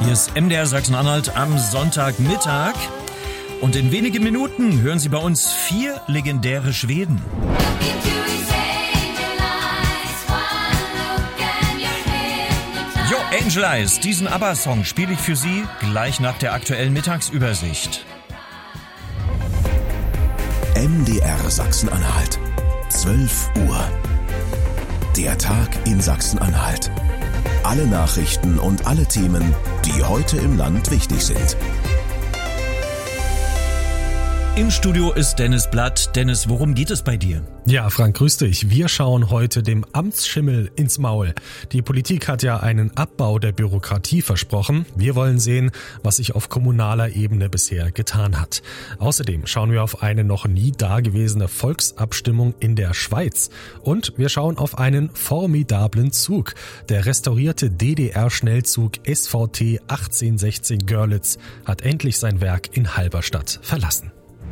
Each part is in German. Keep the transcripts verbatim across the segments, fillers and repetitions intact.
Hier ist M D R Sachsen-Anhalt am Sonntagmittag. Und in wenigen Minuten hören Sie bei uns vier legendäre Schweden. Jo, Angel Eyes, diesen ABBA-Song spiele ich für Sie gleich nach der aktuellen Mittagsübersicht. M D R Sachsen-Anhalt, zwölf Uhr. Der Tag in Sachsen-Anhalt. Alle Nachrichten und alle Themen, die heute im Land wichtig sind. Im Studio ist Dennis Blatt. Dennis, worum geht es bei dir? Ja, Frank, grüß dich. Wir schauen heute dem Amtsschimmel ins Maul. Die Politik hat ja einen Abbau der Bürokratie versprochen. Wir wollen sehen, was sich auf kommunaler Ebene bisher getan hat. Außerdem schauen wir auf eine noch nie dagewesene Volksabstimmung in der Schweiz. Und wir schauen auf einen formidablen Zug. Der restaurierte D D R-Schnellzug S V T achtzehnhundertsechzehn Görlitz hat endlich sein Werk in Halberstadt verlassen.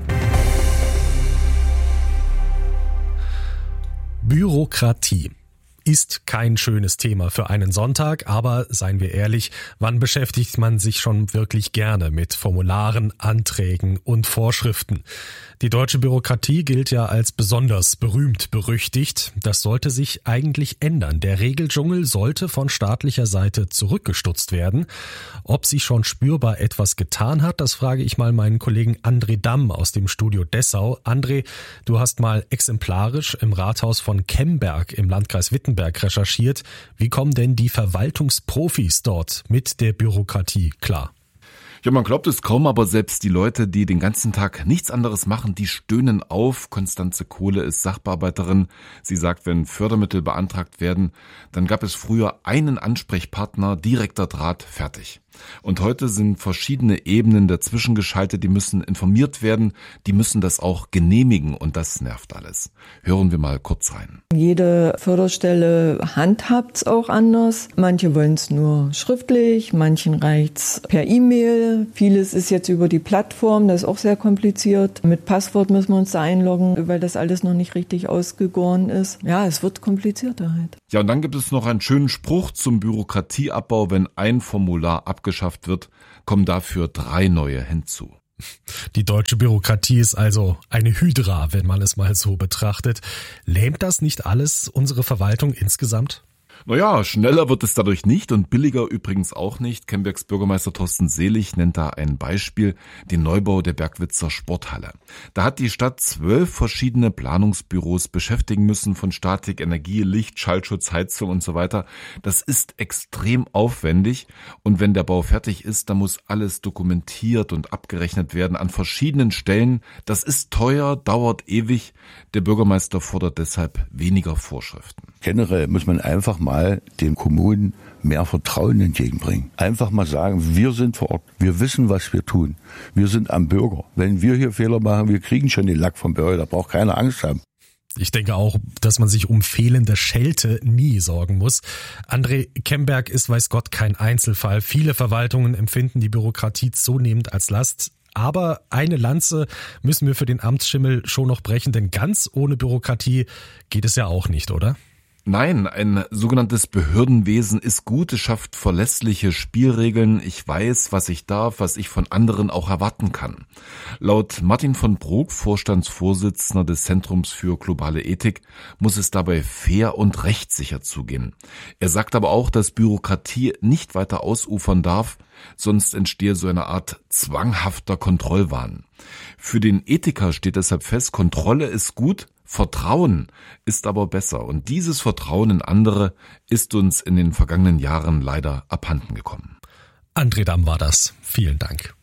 Bürokratie ist kein schönes Thema für einen Sonntag, aber seien wir ehrlich, wann beschäftigt man sich schon wirklich gerne mit Formularen, Anträgen und Vorschriften? Die deutsche Bürokratie gilt ja als besonders berühmt berüchtigt. Das sollte sich eigentlich ändern. Der Regeldschungel sollte von staatlicher Seite zurückgestutzt werden. Ob sich schon spürbar etwas getan hat, das frage ich mal meinen Kollegen André Damm aus dem Studio Dessau. André, du hast mal exemplarisch im Rathaus von Kemberg im Landkreis Wittenberg recherchiert. Wie kommen denn die Verwaltungsprofis dort mit der Bürokratie klar? Ja, man glaubt es kaum, aber selbst die Leute, die den ganzen Tag nichts anderes machen, die stöhnen auf. Konstanze Kohle ist Sachbearbeiterin. Sie sagt, wenn Fördermittel beantragt werden, dann gab es früher einen Ansprechpartner, direkter Draht, fertig. Und heute sind verschiedene Ebenen dazwischen geschaltet, die müssen informiert werden, die müssen das auch genehmigen und das nervt alles. Hören wir mal kurz rein. Jede Förderstelle handhabt's auch anders. Manche wollen es nur schriftlich, manchen reicht's per E-Mail. Vieles ist jetzt über die Plattform, das ist auch sehr kompliziert. Mit Passwort müssen wir uns da einloggen, weil das alles noch nicht richtig ausgegoren ist. Ja, es wird komplizierter halt. Ja, und dann gibt es noch einen schönen Spruch zum Bürokratieabbau. Wenn ein Formular abgeschafft wird, kommen dafür drei neue hinzu. Die deutsche Bürokratie ist also eine Hydra, wenn man es mal so betrachtet. Lähmt das nicht alles unsere Verwaltung insgesamt? Naja, schneller wird es dadurch nicht und billiger übrigens auch nicht. Kembergs Bürgermeister Thorsten Selig nennt da ein Beispiel, den Neubau der Bergwitzer Sporthalle. Da hat die Stadt zwölf verschiedene Planungsbüros beschäftigen müssen, von Statik, Energie, Licht, Schallschutz, Heizung und so weiter. Das ist extrem aufwendig und wenn der Bau fertig ist, dann muss alles dokumentiert und abgerechnet werden an verschiedenen Stellen. Das ist teuer, dauert ewig. Der Bürgermeister fordert deshalb weniger Vorschriften. Generell muss man einfach mal den Kommunen mehr Vertrauen entgegenbringen. Einfach mal sagen, wir sind vor Ort, wir wissen, was wir tun. Wir sind am Bürger. Wenn wir hier Fehler machen, wir kriegen schon den Lack vom Bürger, da braucht keiner Angst haben. Ich denke auch, dass man sich um fehlende Schelte nie sorgen muss. André, Kemberg ist weiß Gott kein Einzelfall. Viele Verwaltungen empfinden die Bürokratie zunehmend als Last. Aber eine Lanze müssen wir für den Amtsschimmel schon noch brechen, denn ganz ohne Bürokratie geht es ja auch nicht, oder? Nein, ein sogenanntes Behördenwesen ist gut, es schafft verlässliche Spielregeln. Ich weiß, was ich darf, was ich von anderen auch erwarten kann. Laut Martin von Brok, Vorstandsvorsitzender des Zentrums für globale Ethik, muss es dabei fair und rechtssicher zugehen. Er sagt aber auch, dass Bürokratie nicht weiter ausufern darf, sonst entstehe so eine Art zwanghafter Kontrollwahn. Für den Ethiker steht deshalb fest, Kontrolle ist gut, Vertrauen ist aber besser. Und dieses Vertrauen in andere ist uns in den vergangenen Jahren leider abhanden gekommen. André Damm war das. Vielen Dank.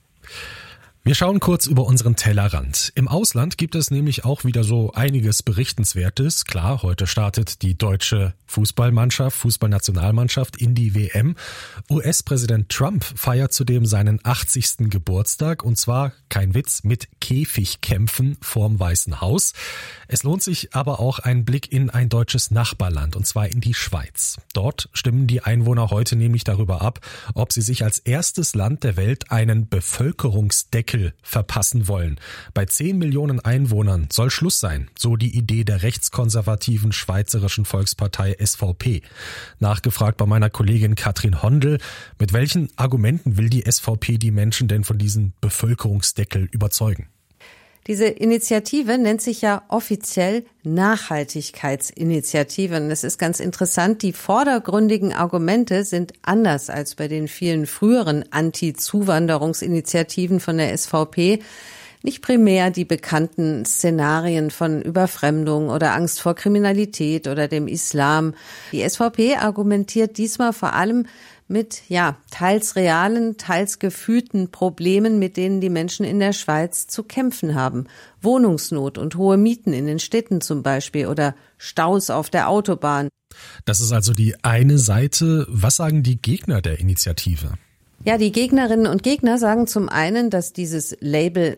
Wir schauen kurz über unseren Tellerrand. Im Ausland gibt es nämlich auch wieder so einiges Berichtenswertes. Klar, heute startet die deutsche Fußballmannschaft, Fußballnationalmannschaft in die W M. U S-Präsident Trump feiert zudem seinen achtzigsten Geburtstag und zwar, kein Witz, mit Käfigkämpfen vorm Weißen Haus. Es lohnt sich aber auch ein Blick in ein deutsches Nachbarland und zwar in die Schweiz. Dort stimmen die Einwohner heute nämlich darüber ab, ob sie sich als erstes Land der Welt einen Bevölkerungsdeckel Deckel verpassen wollen. Bei zehn Millionen Einwohnern soll Schluss sein, so die Idee der rechtskonservativen Schweizerischen Volkspartei S V P. Nachgefragt bei meiner Kollegin Katrin Hondel, mit welchen Argumenten will die S V P die Menschen denn von diesem Bevölkerungsdeckel überzeugen? Diese Initiative nennt sich ja offiziell Nachhaltigkeitsinitiative. Und es ist ganz interessant, die vordergründigen Argumente sind anders als bei den vielen früheren Anti-Zuwanderungsinitiativen von der S V P. Nicht primär die bekannten Szenarien von Überfremdung oder Angst vor Kriminalität oder dem Islam. Die S V P argumentiert diesmal vor allem mit, ja, teils realen, teils gefühlten Problemen, mit denen die Menschen in der Schweiz zu kämpfen haben. Wohnungsnot und hohe Mieten in den Städten zum Beispiel oder Staus auf der Autobahn. Das ist also die eine Seite. Was sagen die Gegner der Initiative? Ja, die Gegnerinnen und Gegner sagen zum einen, dass dieses Label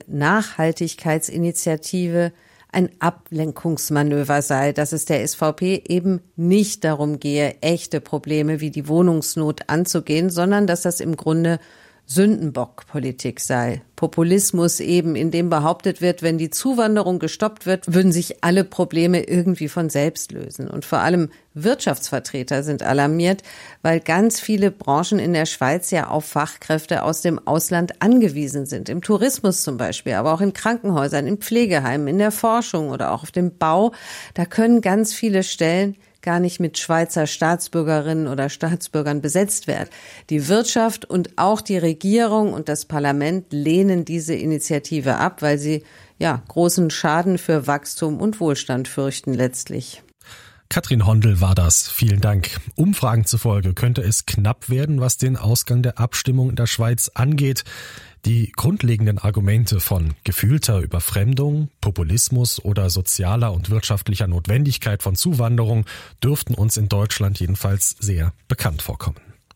Nachhaltigkeitsinitiative ein Ablenkungsmanöver sei, dass es der S V P eben nicht darum gehe, echte Probleme wie die Wohnungsnot anzugehen, sondern dass das im Grunde Sündenbockpolitik sei. Populismus eben, in dem behauptet wird, wenn die Zuwanderung gestoppt wird, würden sich alle Probleme irgendwie von selbst lösen. Und vor allem Wirtschaftsvertreter sind alarmiert, weil ganz viele Branchen in der Schweiz ja auf Fachkräfte aus dem Ausland angewiesen sind. Im Tourismus zum Beispiel, aber auch in Krankenhäusern, in Pflegeheimen, in der Forschung oder auch auf dem Bau. Da können ganz viele Stellen gar nicht mit Schweizer Staatsbürgerinnen oder Staatsbürgern besetzt werden. Die Wirtschaft und auch die Regierung und das Parlament lehnen diese Initiative ab, weil sie ja großen Schaden für Wachstum und Wohlstand fürchten letztlich. Katrin Hondel war das. Vielen Dank. Umfragen zufolge könnte es knapp werden, was den Ausgang der Abstimmung in der Schweiz angeht. Die grundlegenden Argumente von gefühlter Überfremdung, Populismus oder sozialer und wirtschaftlicher Notwendigkeit von Zuwanderung dürften uns in Deutschland jedenfalls sehr bekannt vorkommen.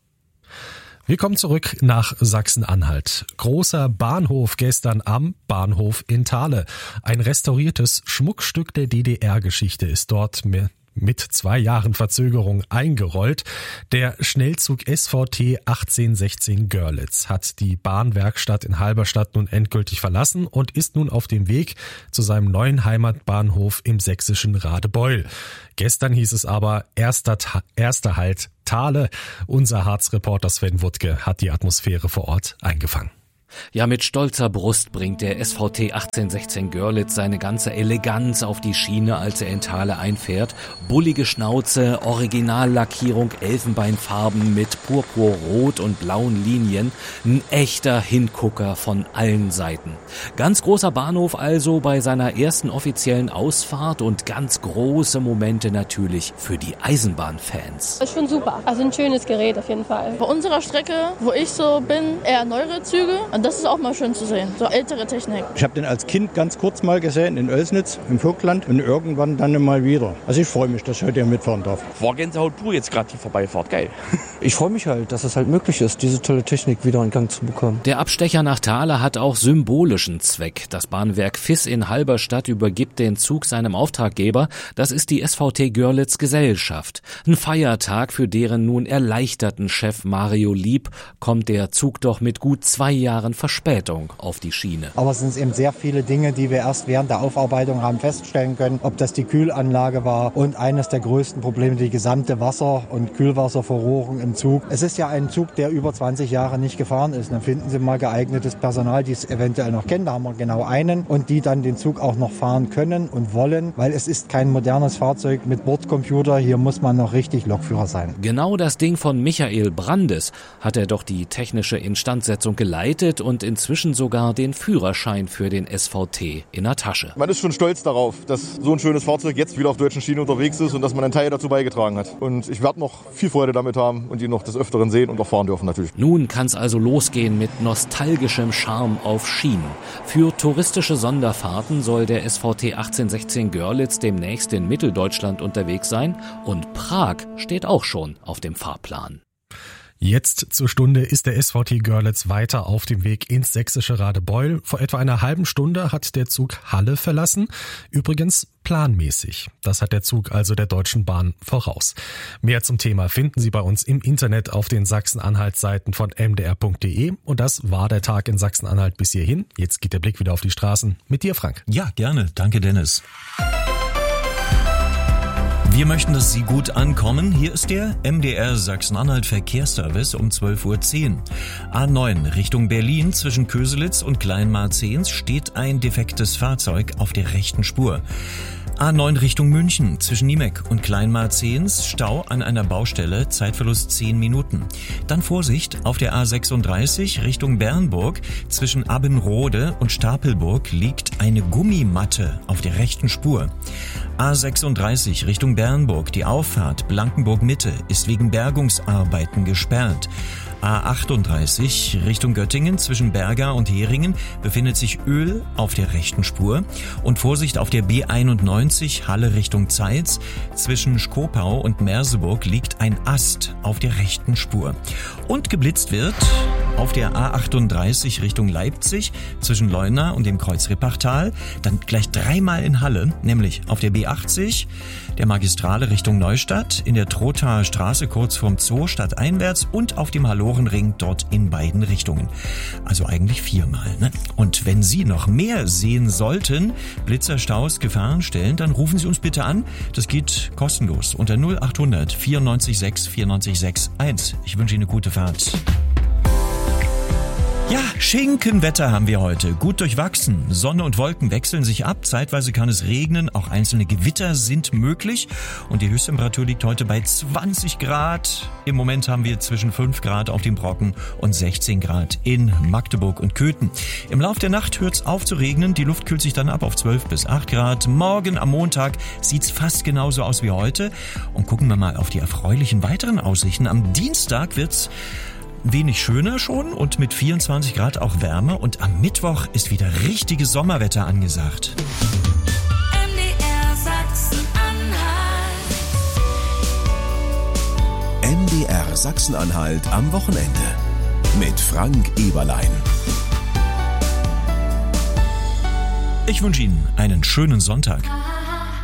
Wir kommen zurück nach Sachsen-Anhalt. Großer Bahnhof gestern am Bahnhof in Thale. Ein restauriertes Schmuckstück der D D R-Geschichte ist dort mit mit zwei Jahren Verzögerung eingerollt. Der Schnellzug S V T achtzehnhundertsechzehn Görlitz hat die Bahnwerkstatt in Halberstadt nun endgültig verlassen und ist nun auf dem Weg zu seinem neuen Heimatbahnhof im sächsischen Radebeul. Gestern hieß es aber, erster, erster Halt Thale. Unser Harzreporter Sven Wuttke hat die Atmosphäre vor Ort eingefangen. Ja, mit stolzer Brust bringt der S V T achtzehnhundertsechzehn Görlitz seine ganze Eleganz auf die Schiene, als er in Thale einfährt. Bullige Schnauze, Originallackierung, Elfenbeinfarben mit purpurrot und blauen Linien. Ein echter Hingucker von allen Seiten. Ganz großer Bahnhof also bei seiner ersten offiziellen Ausfahrt und ganz große Momente natürlich für die Eisenbahnfans. Das ist schon super. Also ein schönes Gerät auf jeden Fall. Bei unserer Strecke, wo ich so bin, eher neuere Züge. Und das ist auch mal schön zu sehen, so ältere Technik. Ich habe den als Kind ganz kurz mal gesehen in Oelsnitz im Vogtland und irgendwann dann mal wieder. Also ich freue mich, dass ich heute hier mitfahren darf. War Gänsehaut pur jetzt gerade die Vorbeifahrt, geil. Ich freue mich halt, dass es halt möglich ist, diese tolle Technik wieder in Gang zu bekommen. Der Abstecher nach Thale hat auch symbolischen Zweck. Das Bahnwerk Viss in Halberstadt übergibt den Zug seinem Auftraggeber. Das ist die S V T Görlitz Gesellschaft. Ein Feiertag, für deren nun erleichterten Chef Mario Lieb kommt der Zug doch mit gut zwei Jahren Verspätung auf die Schiene. Aber es sind eben sehr viele Dinge, die wir erst während der Aufarbeitung haben feststellen können, ob das die Kühlanlage war und eines der größten Probleme, die gesamte Wasser- und Kühlwasserverrohrung im Zug. Es ist ja ein Zug, der über zwanzig Jahre nicht gefahren ist. Dann finden Sie mal geeignetes Personal, die es eventuell noch kennen. Da haben wir genau einen und die dann den Zug auch noch fahren können und wollen, weil es ist kein modernes Fahrzeug mit Bordcomputer. Hier muss man noch richtig Lokführer sein. Genau das Ding von Michael Brandes hat er doch die technische Instandsetzung geleitet und inzwischen sogar den Führerschein für den S V T in der Tasche. Man ist schon stolz darauf, dass so ein schönes Fahrzeug jetzt wieder auf deutschen Schienen unterwegs ist und dass man einen Teil dazu beigetragen hat. Und ich werde noch viel Freude damit haben und ihn noch des Öfteren sehen und auch fahren dürfen natürlich. Nun kann es also losgehen mit nostalgischem Charme auf Schienen. Für touristische Sonderfahrten soll der S V T achtzehnhundertsechzehn Görlitz demnächst in Mitteldeutschland unterwegs sein und Prag steht auch schon auf dem Fahrplan. Jetzt zur Stunde ist der S V T Görlitz weiter auf dem Weg ins sächsische Radebeul. Vor etwa einer halben Stunde hat der Zug Halle verlassen. Übrigens planmäßig. Das hat der Zug also der Deutschen Bahn voraus. Mehr zum Thema finden Sie bei uns im Internet auf den Sachsen-Anhalt-Seiten von m d r punkt d e. Und das war der Tag in Sachsen-Anhalt bis hierhin. Jetzt geht der Blick wieder auf die Straßen. Mit dir, Frank. Ja, gerne. Danke, Dennis. Wir möchten, dass Sie gut ankommen. Hier ist der M D R Sachsen-Anhalt Verkehrsservice um zwölf Uhr zehn. A neun Richtung Berlin zwischen Köselitz und Kleinmarzehns steht ein defektes Fahrzeug auf der rechten Spur. A neun Richtung München zwischen Niemek und Kleinmarzehns Stau an einer Baustelle, Zeitverlust zehn Minuten. Dann Vorsicht auf der A sechsunddreißig Richtung Bernburg zwischen Abbenrode und Stapelburg liegt eine Gummimatte auf der rechten Spur. A sechsunddreißig Richtung Bernburg, die Auffahrt Blankenburg Mitte ist wegen Bergungsarbeiten gesperrt. A achtunddreißig Richtung Göttingen zwischen Berga und Heringen befindet sich Öl auf der rechten Spur und Vorsicht auf der B einundneunzig Halle Richtung Zeitz. Zwischen Schkopau und Merseburg liegt ein Ast auf der rechten Spur. Und geblitzt wird auf der A achtunddreißig Richtung Leipzig zwischen Leuna und dem Kreuz Rippachtal, dann gleich dreimal in Halle, nämlich auf der B achtzig, der Magistrale Richtung Neustadt, in der Trothaer Straße kurz vorm Zoo stadteinwärts und auf dem Hallorenring dort in beiden Richtungen. Also eigentlich viermal, ne? Und wenn Sie noch mehr sehen sollten, Blitzer, Staus, Gefahrenstellen, dann rufen Sie uns bitte an. Das geht kostenlos unter null achthundert vierundneunzig sechs vierundneunzig sechs eins. Ich wünsche Ihnen eine gute Fahrt. Ja, Schinkenwetter haben wir heute. Gut durchwachsen. Sonne und Wolken wechseln sich ab. Zeitweise kann es regnen. Auch einzelne Gewitter sind möglich. Und die Höchsttemperatur liegt heute bei zwanzig Grad. Im Moment haben wir zwischen fünf Grad auf dem Brocken und sechzehn Grad in Magdeburg und Köthen. Im Lauf der Nacht hört es auf zu regnen. Die Luft kühlt sich dann ab auf zwölf bis acht Grad. Morgen am Montag sieht's fast genauso aus wie heute. Und gucken wir mal auf die erfreulichen weiteren Aussichten. Am Dienstag wird's wenig schöner schon und mit vierundzwanzig Grad auch wärmer. Und am Mittwoch ist wieder richtiges Sommerwetter angesagt. M D R Sachsen-Anhalt. M D R Sachsen-Anhalt am Wochenende mit Frank Eberlein. Ich wünsche Ihnen einen schönen Sonntag.